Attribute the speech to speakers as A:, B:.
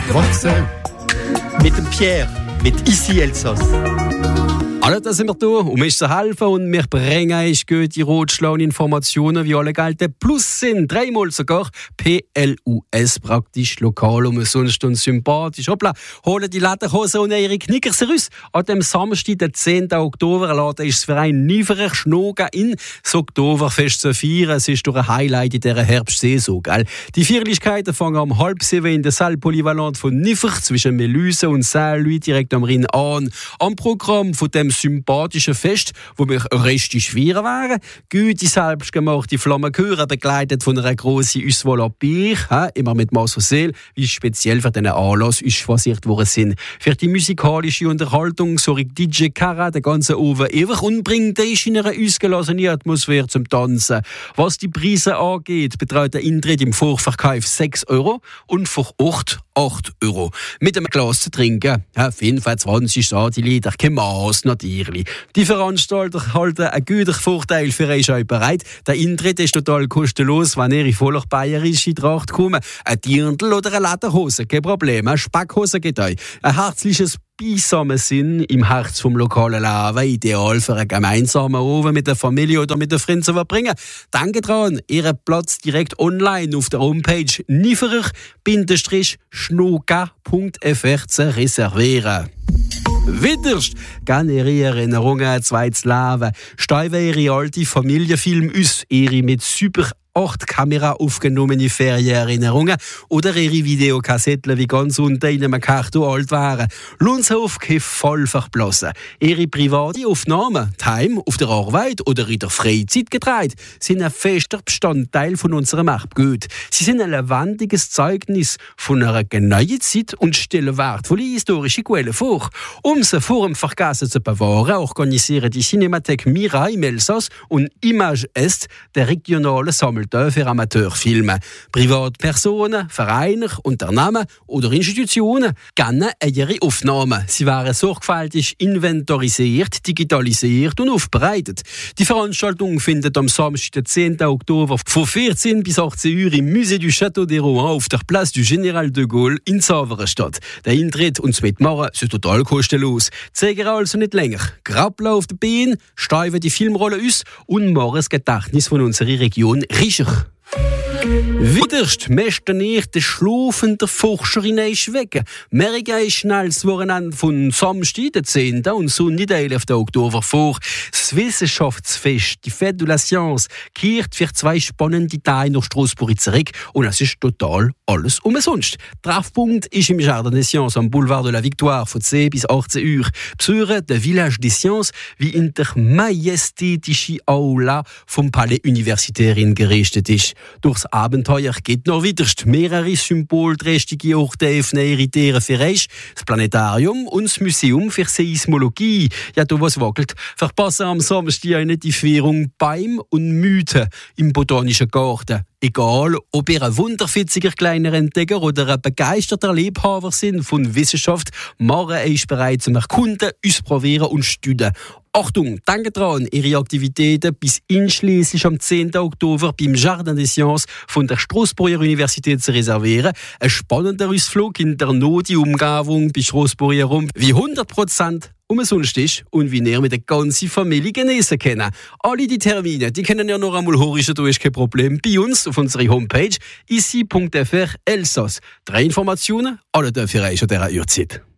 A: Wachsen mit dem Pierre, mit Ici Elsass.
B: Alle, da sind wir da, um euch zu helfen, und wir bringen euch gute Rotschlauen-Informationen, wie alle gelten. Plus sind dreimal sogar PLUS, praktisch lokal, umsonst und sympathisch. Hoppla, holen die Lederhosen und ihre Knickers raus. An dem Samstag, den 10. Oktober, laden ist das Verein Niverich Schnoga in das Oktoberfest zu feiern. Es ist durch ein Highlight in dieser Herbstsaison, gell? Die Feierlichkeiten fangen um 6:30 in der Salle Polyvalente von Niverich zwischen Melüse und Saint-Louis direkt am Rhein an. Am Programm von dem sympathischen Fest, wo wir richtig schwer wären. Gute, selbstgemachte Flammenchöre, begleitet von einer grossen Auswahl an Bier, immer mit Maß und Seele, wie speziell für diesen Anlass choisiert worden sind. Für die musikalische Unterhaltung sorgt DJ Kara den ganzen Abend ewig und bringt dich in eine ausgelassene Atmosphäre zum Tanzen. Was die Preise angeht, beträgt der Eintritt im Vorverkauf 6 € und vor Ort 8 €. Mit einem Glas zu trinken, 25 Centiliter, kein Maß natürlich. Die Veranstalter halten einen guten Vorteil für euch bereit. Der Eintritt ist total kostenlos, wenn ihr in voller bayerische Tracht kommt. Ein Dirndl oder eine Lederhose, kein Problem. Eine Spackhose geht euch. Ein herzliches beisammen Sinn im Herz vom lokalen Leben, ideal für einen gemeinsamen Abend mit der Familie oder mit den Freunden zu verbringen. Denkt dran, Ihren Platz direkt online auf der Homepage niverich-schnoga.fr zu reservieren. Wiederst generieren Erinnerungen ein zweites Leben. Steigen Ihre alte Familienfilme aus, Ihre mit super 8 Kamera aufgenommene Ferienerinnerungen oder ihre Videokassetten wie ganz unten in einem Karton alt waren. Lunshof voll verblassen. Ihre private Aufnahmen, daheim, auf der Arbeit oder in der Freizeit gedreht, sind ein fester Bestandteil von unserem Erbgut. Sie sind ein lebendiges Zeugnis von einer genauen Zeit und stellen wertvolle historische Quellen vor. Um sie vor dem Vergessen zu bewahren, organisieren die Cinemathek Mira im Elsass und Image Est der regionale Sammlung für Amateurfilme. Privatpersonen, Vereine, Unternehmen oder Institutionen kennen ihre Aufnahmen. Sie werden sorgfältig inventarisiert, digitalisiert und aufbereitet. Die Veranstaltung findet am Samstag, den 10. Oktober von 14 bis 18 Uhr im Musée du Château des Rouen auf der Place du Général de Gaulle in Zavere statt. Der Eintritt und das Mitmachen sind total kostenlos. Zeigen also nicht länger. Grappeln auf den Beinen, steigen die Filmrolle aus und machen das Gedächtnis von unserer Region richer. Widerst möchten ihr den schlafenden Forscher hineinschwecken. Merken ist schnell das Wochenende von Samstag, den 10. und Sonntag, den 11. Oktober vor. Das Wissenschaftsfest, die Fête de la Science, kehrt für 2 spannende Tage nach Strasbourg zurück und es ist total alles umsonst. Treffpunkt ist im Jardin des Sciences am Boulevard de la Victoire von 10 bis 18 Uhr. Besuchen der Village des Sciences wie in der majestätischen Aula vom Palais Universitaire gerichtet ist. Durchs Abenteuer geht noch weiter. Mehrere symbolträchtige Orte öffnen ihre Türen für euch. Das Planetarium und das Museum für Seismologie. Ja, da was wackelt. Verpassen am Samstag nicht die Führung Bäume und Mythen im Botanischen Garten. Egal, ob ihr ein wunderfitziger kleiner Entdecker oder ein begeisterter Liebhaber sind von Wissenschaft, machen euch bereit zum Erkunden, ausprobieren und studieren. Achtung, denkt dran, ihre Aktivitäten bis einschließlich am 10. Oktober beim Jardin des Sciences von der Strasbourger Universität zu reservieren. Ein spannender Ausflug in der Noti-Umgebung bei Strasbourg herum, wie 100% umsonst ist und wie ihr mit der ganzen Familie genießen können. Alle die Termine, die können ihr noch einmal horchen, da ist kein Problem. Bei uns auf unserer Homepage ici.fr Elsass. 3 Informationen, alle dafür euch an dieser Uhrzeit.